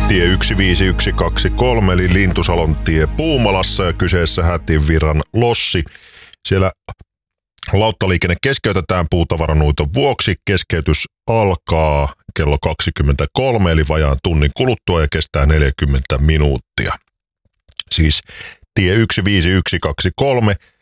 Tie 15123 eli Lintusalon tie Puumalassa ja kyseessä Hätinvirran lossi. Siellä lauttaliikenne keskeytetään puutavaranuiton vuoksi. Keskeytys alkaa kello 23 eli vajaan tunnin kuluttua ja kestää 40 minuuttia. Siis tie 15123